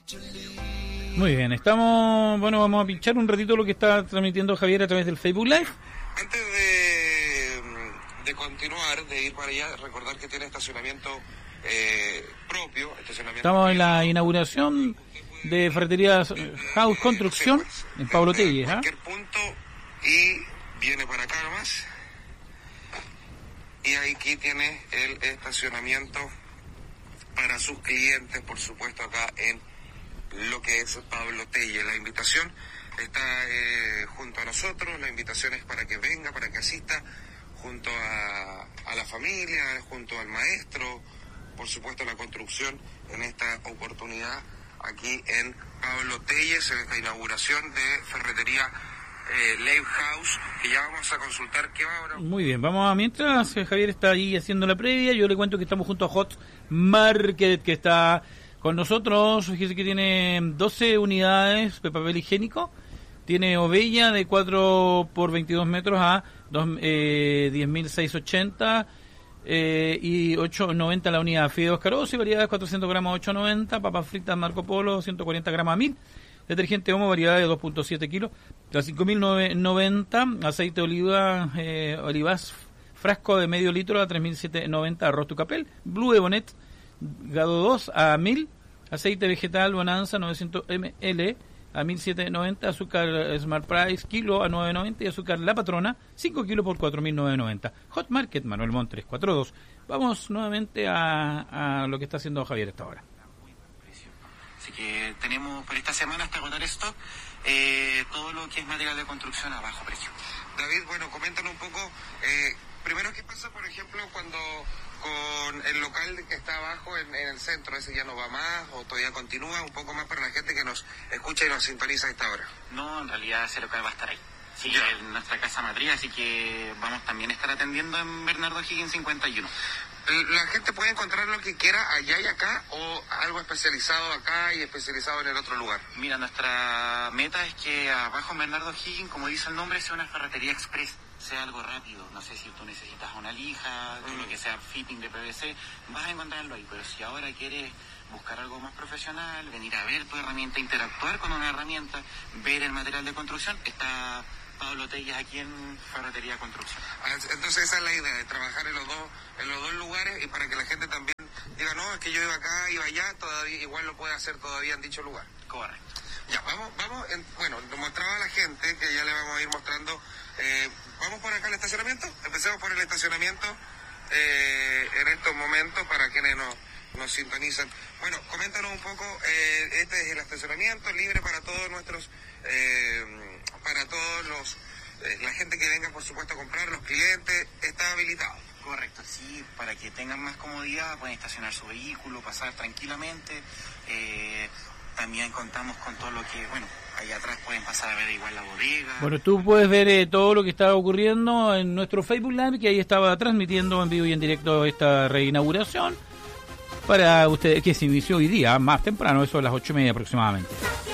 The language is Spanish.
Muy bien, vamos a pinchar un ratito lo que está transmitiendo Javier a través del Facebook Live. Antes de continuar, de ir para allá, recordar que tiene estacionamiento propio. Estamos en la inauguración de Ferretería House Construcción en Pablo Telles. Cualquier punto y viene para acá nomás. Y aquí tiene el estacionamiento para sus clientes, por supuesto, acá en lo que es Pablo Telles. La invitación está junto a nosotros, la invitación es para que venga, para que asista junto a la familia, junto al maestro, por supuesto la construcción en esta oportunidad aquí en Pablo Telles, en esta inauguración de Ferretería Live House, que ya vamos a consultar qué va ahora. Muy bien, mientras Javier está ahí haciendo la previa, yo le cuento que estamos junto a Hot Market, que está con nosotros. Fíjese que tiene 12 unidades de papel higiénico, tiene Ovella de 4 por 22 metros a 10.680 y 8.90 la unidad. Fideos Carosi, variedades 400 gramos 8.90, papas fritas Marco Polo 140 gramos a 1.000, detergente Omo, variedad de 2.7 kilos a 5.990, aceite de oliva Olivas frasco de medio litro a 3.790, arroz Tucapel, Blue Ebonet Gado 2 a 1.000, aceite vegetal Bonanza 900 ml a 1.790, azúcar Smart Price kilo a 9.90 y azúcar La Patrona 5 kilos por 4.990. Hot Market Manuel Montt 342. Vamos nuevamente a lo que está haciendo Javier hasta ahora. Así que tenemos por esta semana hasta agotar stock todo lo que es material de construcción a bajo precio. David, bueno, coméntanos un poco, primero qué pasa, por ejemplo, cuando con el local que está abajo en el centro, ese ya no va más o todavía continúa, un poco más para la gente que nos escucha y nos sintoniza a esta hora. No, en realidad ese local va a estar ahí. Sí, en nuestra casa matriz, así que vamos también a estar atendiendo en Bernardo Higgins 51. ¿La gente puede encontrar lo que quiera allá y acá o algo especializado acá y especializado en el otro lugar? Mira, nuestra meta es que abajo en Bernardo Higgins, como dice el nombre, sea una ferretería express, sea algo rápido. No sé si tú necesitas una lija, lo que sea fitting de PVC, vas a encontrarlo ahí. Pero si ahora quieres buscar algo más profesional, venir a ver tu herramienta, interactuar con una herramienta, ver el material de construcción, está Pablo Telles aquí en Ferretería Construcción. Entonces esa es la idea, de trabajar en los dos lugares, y para que la gente también diga, no, es que yo iba acá, iba allá, todavía igual lo puede hacer todavía en dicho lugar. Correcto. Ya, bueno, nos mostraba a la gente, que ya le vamos a ir mostrando, vamos por acá al estacionamiento, empecemos por el estacionamiento en estos momentos para quienes nos sintonizan. Bueno, coméntanos un poco, este es el estacionamiento libre para todos nuestros, para todos los, la gente que venga, por supuesto, a comprar, los clientes, está habilitado. Correcto, sí, para que tengan más comodidad, pueden estacionar su vehículo, pasar tranquilamente. También contamos con todo lo que, bueno, allá atrás pueden pasar a ver igual la bodega. Bueno, tú puedes ver todo lo que está ocurriendo en nuestro Facebook Live, que ahí estaba transmitiendo en vivo y en directo esta reinauguración para ustedes, que se inició hoy día, más temprano, eso a las 8:30 aproximadamente.